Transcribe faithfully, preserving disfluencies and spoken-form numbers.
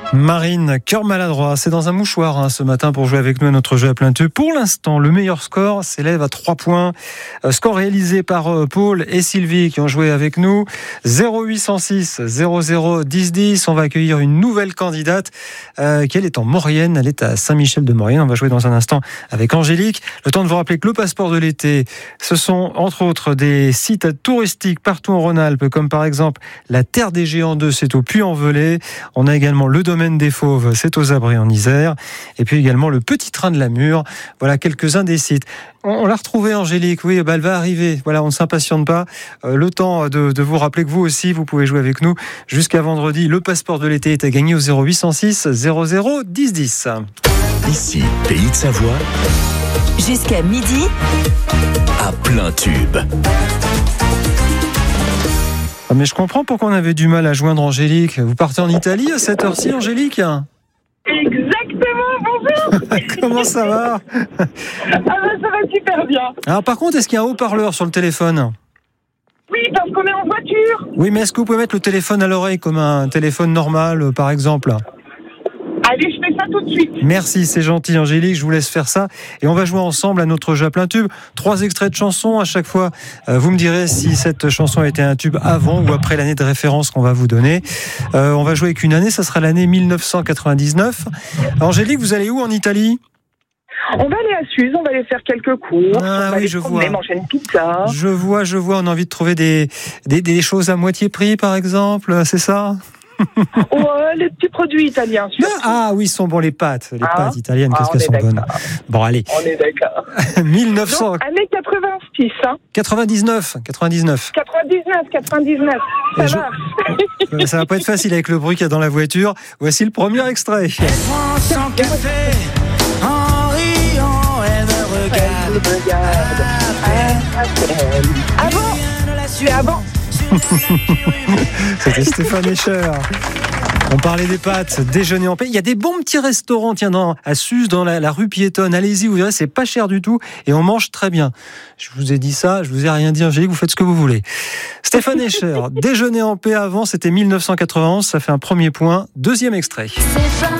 Marine, cœur maladroit, c'est dans un mouchoir hein, ce matin pour jouer avec nous à notre jeu à plein tube. Pour l'instant, le meilleur score s'élève à trois points. Euh, score réalisé par euh, Paul et Sylvie qui ont joué avec nous. zéro huit cent six zéro zéro dix dix. On va accueillir une nouvelle candidate euh, qui elle est en Maurienne. Elle est à Saint-Michel-de-Maurienne. On va jouer dans un instant avec Angélique. Le temps de vous rappeler que le passeport de l'été, ce sont entre autres des sites touristiques partout en Rhône-Alpes, comme par exemple la Terre des Géants deux, c'est au Puy-en-Velay. On a également le domaine des Fauves, c'est aux Abris en Isère. Et puis également le Petit Train de la Mure. Voilà quelques-uns des sites. On, on l'a retrouvée, Angélique. Oui, bah, elle va arriver. Voilà, on ne s'impatiente pas. Euh, le temps de, de vous rappeler que vous aussi, vous pouvez jouer avec nous jusqu'à vendredi. Le passeport de l'été est à gagner au zéro huit cent six zéro zéro dix dix. Ici, Pays de Savoie. Jusqu'à midi. À plein tube. Ah, mais je comprends pourquoi on avait du mal à joindre Angélique. Vous partez en Italie à cette heure-ci, Angélique ? Exactement, bonjour. Comment ça va ? Ah ben ça va super bien. Alors par contre, est-ce qu'il y a un haut-parleur sur le téléphone ? Oui, parce qu'on est en voiture. Oui, mais est-ce que vous pouvez mettre le téléphone à l'oreille comme un téléphone normal, par exemple ? Allez, je fais ça tout de suite. Merci, c'est gentil Angélique, je vous laisse faire ça. Et on va jouer ensemble à notre jeu à plein tube. Trois extraits de chansons à chaque fois. Euh, vous me direz si cette chanson a été un tube avant ou après l'année de référence qu'on va vous donner. Euh, on va jouer avec une année, ça sera l'année dix-neuf cent quatre-vingt-dix-neuf. Angélique, vous allez où en Italie ? On va aller à Suse, on va aller faire quelques courses. Ah, on va oui, aller je promener, vois. manger une pizza. Je vois, je vois, on a envie de trouver des, des, des choses à moitié prix par exemple, c'est ça ? Ouais, les petits produits italiens. Surtout. Ah oui, ils sont bons les pâtes, les Ah. pâtes italiennes, Ah, qu'est-ce on qu'elles est sont d'accord. bonnes. Bon allez, On est d'accord. dix-neuf cent Année quatre-vingt-six, hein. quatre-vingt-dix-neuf, quatre-vingt-dix-neuf. quatre-vingt-dix-neuf, quatre-vingt-dix-neuf. Ça Et je- marche. Ça va pas être facile avec le bruit qu'il y a dans la voiture. Voici le premier extrait. Prends son café en riant, elle me regarde. Elle me regarde. Avant, C'est avant. C'était Stéphane Escher. On parlait des pâtes, déjeuner en paix. Il y a des bons petits restaurants, tiens, dans, à Suse, dans la, la rue piétonne. Allez-y, vous verrez, c'est pas cher du tout et on mange très bien. Je vous ai dit ça, je vous ai rien dit, Angélique, vous faites ce que vous voulez. Stéphane Escher, déjeuner en paix avant, c'était dix-neuf cent quatre-vingt-onze, ça fait un premier point. Deuxième extrait.